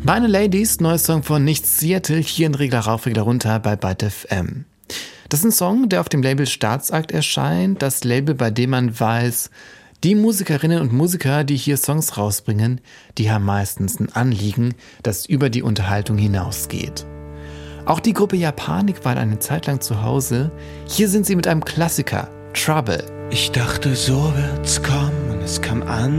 Meine Ladies, neuer Song von Nichts Seattle, hier in Regler rauf, Regler runter bei Byte FM. Das ist ein Song, der auf dem Label Staatsakt erscheint, das Label, bei dem man weiß, die Musikerinnen und Musiker, die hier Songs rausbringen, die haben meistens ein Anliegen, das über die Unterhaltung hinausgeht. Auch die Gruppe Japanik war eine Zeit lang zu Hause. Hier sind sie mit einem Klassiker, Trouble. Ich dachte, so wird's kommen, es kam an